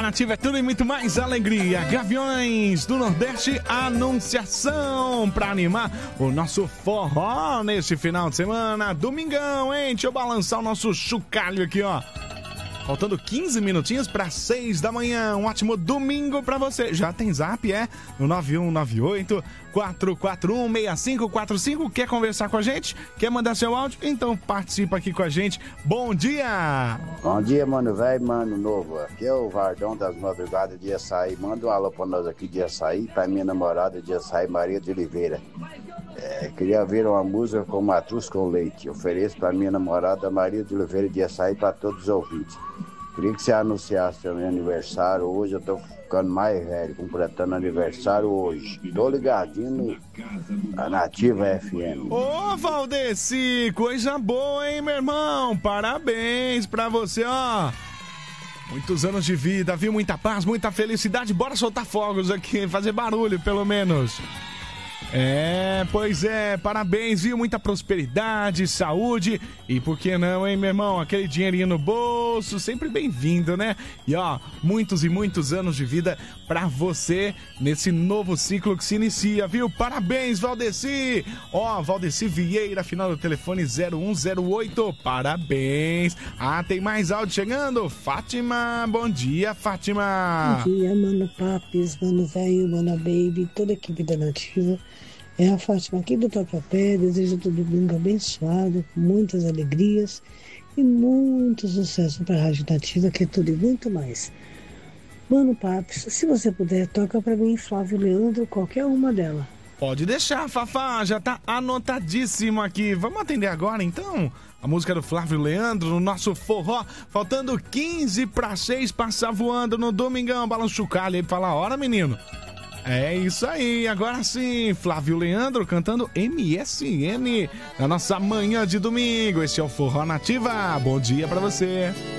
Nativa é tudo e muito mais alegria. Gaviões do Nordeste, Anunciação, pra animar o nosso forró nesse final de semana. Domingão, hein? Deixa eu balançar o nosso chocalho aqui, ó. Faltando 15 minutinhos para 6 da manhã. Um ótimo domingo para você. Já tem zap, no 9198-441-6545. Quer conversar com a gente? Quer mandar seu áudio? Então participa aqui com a gente. Bom dia! Bom dia, mano velho, mano novo. Aqui é o Vardão das Madrugadas de Açaí. Manda um alô pra nós aqui de Açaí, pra minha namorada de Açaí, Maria de Oliveira. Queria ver uma música com matruz com leite. Ofereço pra minha namorada Maria de Oliveira de Açaí pra todos os ouvintes. Queria que você anunciasse o meu aniversário hoje. Eu tô ficando mais velho, completando aniversário hoje. Tô ligadinho na Nativa FM. Ô, Valdeci, coisa boa, hein, meu irmão? Parabéns pra você, ó. Muitos anos de vida, viu? Muita paz, muita felicidade. Bora soltar fogos aqui, fazer barulho, pelo menos. Pois é, parabéns, viu? Muita prosperidade, saúde e por que não, hein, meu irmão? Aquele dinheirinho no bolso, sempre bem-vindo, né? E ó, muitos e muitos anos de vida pra você nesse novo ciclo que se inicia, viu? Parabéns, Valdeci! Ó, Valdeci Vieira, final do telefone 0108, parabéns! Ah, tem mais áudio chegando? Fátima, bom dia, Fátima! Bom dia, mano Papis, mano velho, mano baby, toda a equipe da Nativa. É a Fátima aqui do Tatuapé, desejo todo domingo abençoado, com muitas alegrias e muito sucesso para a Rádio Nativa, que é tudo e muito mais. Mano Papis, se você puder, toca para mim Flávio Leandro, qualquer uma dela. Pode deixar, Fafá, já tá anotadíssimo aqui. Vamos atender agora, então? A música do Flávio Leandro no nosso forró, faltando 15 para 6, passar voando no domingão, balança o calho aí pra falar, hora, menino. É isso aí, agora sim, Flávio Leandro cantando MSN na nossa manhã de domingo. Esse é o Forró Nativa, bom dia pra você.